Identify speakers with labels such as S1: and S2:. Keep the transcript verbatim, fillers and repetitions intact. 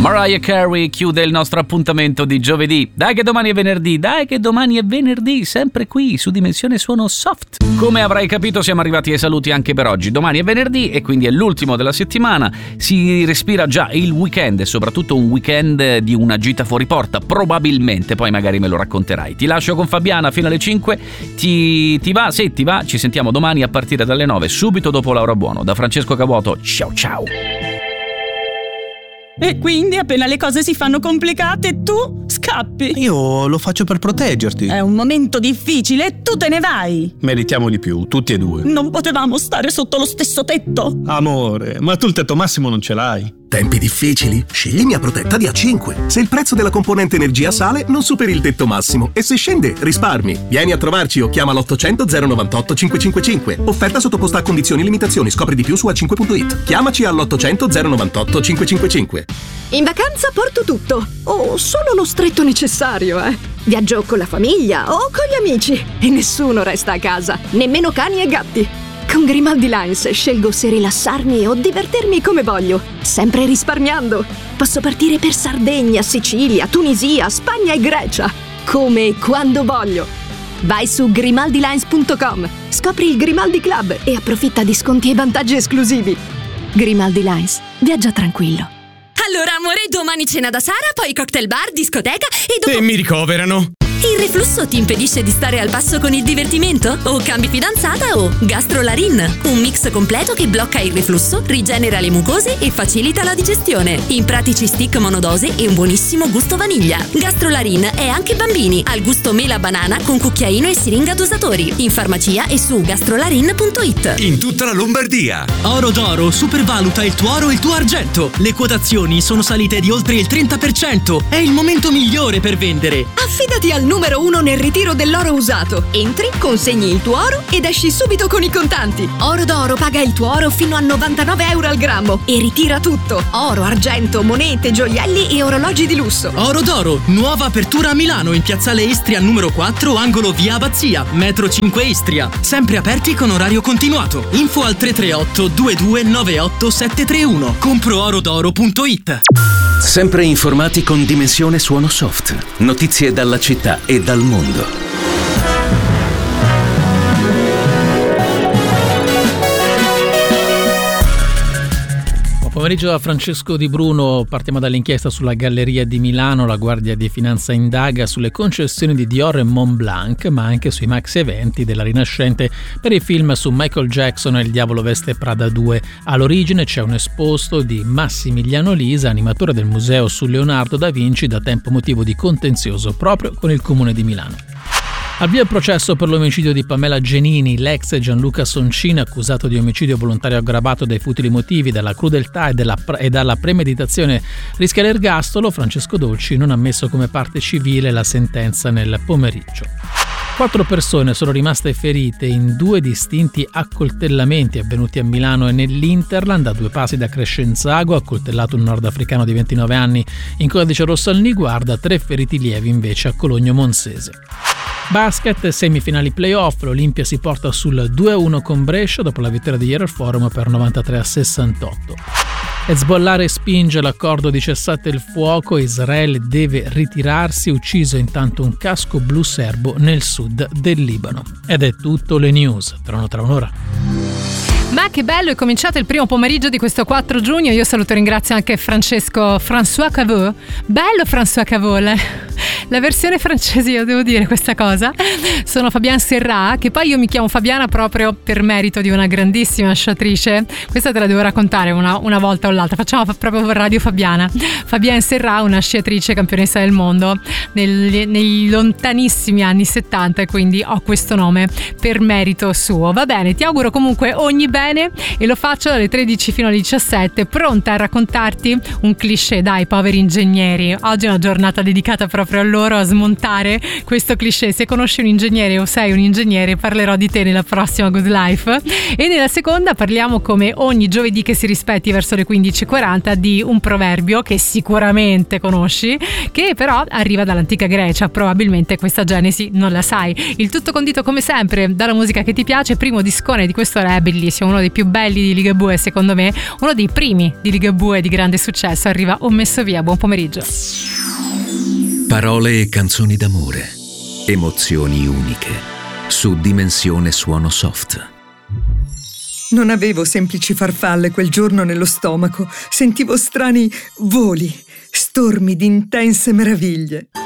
S1: Mariah Carey chiude il nostro appuntamento di giovedì. Dai che domani è venerdì, dai che domani è venerdì, sempre qui su Dimensione Suono Soft. Come avrai capito siamo arrivati ai saluti anche per oggi. Domani è venerdì e quindi è l'ultimo della settimana. Si respira già il weekend e soprattutto un weekend di una gita fuori porta, probabilmente, poi magari me lo racconterai. Ti lascio con Fabiana fino alle cinque. Ti, ti va? Se ti va, ci sentiamo domani a partire dalle nove, subito dopo Laura Buono. Da Francesco Cavuoto, ciao ciao.
S2: E quindi appena le cose si fanno complicate tu scappi.
S3: Io lo faccio per proteggerti.
S2: È un momento difficile e tu te ne vai.
S3: Meritiamo di più, tutti e due.
S2: Non potevamo stare sotto lo stesso tetto.
S3: Amore, ma tu il tetto massimo non ce l'hai.
S4: Tempi difficili? Scegli Mia Protetta di A cinque. Se il prezzo della componente energia sale, non superi il tetto massimo. E se scende, risparmi. Vieni a trovarci o chiama l'ottocento zero novantotto cinquecentocinquantacinque. Offerta sottoposta a condizioni e limitazioni. Scopri di più su a cinque punto it. Chiamaci all'ottocento zero novantotto cinquecentocinquantacinque.
S5: In vacanza porto tutto. O solo lo stretto necessario, eh. Viaggio con la famiglia o con gli amici. E nessuno resta a casa. Nemmeno cani e gatti. Con Grimaldi Lines scelgo se rilassarmi o divertirmi come voglio, sempre risparmiando. Posso partire per Sardegna, Sicilia, Tunisia, Spagna e Grecia, come e quando voglio. Vai su grimaldi lines punto com, scopri il Grimaldi Club e approfitta di sconti e vantaggi esclusivi. Grimaldi Lines, viaggia tranquillo.
S6: Allora amore, domani cena da Sara, poi cocktail bar, discoteca e dopo...
S7: E mi ricoverano.
S6: Il reflusso ti impedisce di stare al passo con il divertimento? O cambi fidanzata o Gastrolarin, un mix completo che blocca il reflusso, rigenera le mucose e facilita la digestione. In pratici stick monodose e un buonissimo gusto vaniglia. Gastrolarin è anche bambini, al gusto mela banana con cucchiaino e siringa dosatori. In farmacia e su gastrolarin punto it.
S7: In tutta la Lombardia.
S8: Oro d'Oro supervaluta il tuo oro e il tuo argento. Le quotazioni sono salite di oltre il trenta per cento. È il momento migliore per vendere.
S5: Affidati al numero uno nel ritiro dell'oro usato. Entri, consegni il tuo oro ed esci subito con i contanti. Oro d'Oro paga il tuo oro fino a novantanove euro al grammo e ritira tutto: oro, argento, monete, gioielli e orologi di lusso.
S8: Oro d'Oro, nuova apertura a Milano in piazzale Istria numero quattro, angolo via Abbazia, metro cinque Istria. Sempre aperti con orario continuato. Info al tre tre otto due due nove otto sette tre uno. compro oro d'oro punto it.
S9: Sempre informati con Dimensione Suono Soft. Notizie dalla città e dal mondo.
S10: Pomeriggio da Francesco Di Bruno, partiamo dall'inchiesta sulla Galleria di Milano. La Guardia di Finanza indaga sulle concessioni di Dior e Montblanc, ma anche sui maxi eventi della Rinascente per i film su Michael Jackson e Il Diavolo Veste Prada due. All'origine c'è un esposto di Massimiliano Lisa, animatore del museo su Leonardo da Vinci, da tempo motivo di contenzioso proprio con il Comune di Milano. Al via il processo per l'omicidio di Pamela Genini, l'ex Gianluca Soncini, accusato di omicidio volontario aggravato dai futili motivi, dalla crudeltà e, della, e dalla premeditazione, rischia l'ergastolo. Francesco Dolci non ha messo come parte civile la sentenza nel pomeriggio. Quattro persone sono rimaste ferite in due distinti accoltellamenti avvenuti a Milano e nell'Interland. A due passi da Crescenzago, accoltellato un nordafricano di ventinove anni in codice rosso al Niguarda, tre feriti lievi invece a Cologno Monsese. Basket, semifinali playoff, l'Olimpia si porta sul due a uno con Brescia dopo la vittoria di ieri al Forum per novantatré a sessantotto. Hezbollah respinge l'accordo di cessate il fuoco, Israele deve ritirarsi, ucciso intanto un casco blu serbo nel sud del Libano. Ed è tutto, le news, tornano tra un'ora.
S11: Ma che bello, è cominciato il primo pomeriggio di questo quattro giugno. Io saluto e ringrazio anche Francesco François Cavot. Bello François Cavot, la versione francese, io devo dire questa cosa. Sono Fabiana Serra, che poi io mi chiamo Fabiana proprio per merito di una grandissima sciatrice. Questa te la devo raccontare una, una volta o l'altra. Facciamo proprio Radio Fabiana. Fabiana Serra, una sciatrice campionessa del mondo nel, nei lontanissimi anni settanta, e quindi ho questo nome per merito suo. Va bene, ti auguro comunque ogni bene e lo faccio dalle tredici fino alle diciassette, pronta a raccontarti un cliché dai poveri ingegneri. Oggi è una giornata dedicata proprio proprio a loro a smontare questo cliché. Se conosci un ingegnere o sei un ingegnere, parlerò di te nella prossima Good Life. E nella seconda parliamo, come ogni giovedì che si rispetti verso le quindici e quaranta, di un proverbio che sicuramente conosci, che però arriva dall'antica Grecia. Probabilmente questa genesi non la sai. Il tutto condito come sempre dalla musica che ti piace. Primo discone di questo è bellissimo, uno dei più belli di Ligabue, secondo me uno dei primi di Ligabue di grande successo. Arriva Ho messo via. Buon pomeriggio.
S9: Parole e canzoni d'amore, emozioni uniche, su Dimensione Suono Soft.
S12: Non avevo semplici farfalle quel giorno nello stomaco, sentivo strani voli, stormi di intense meraviglie.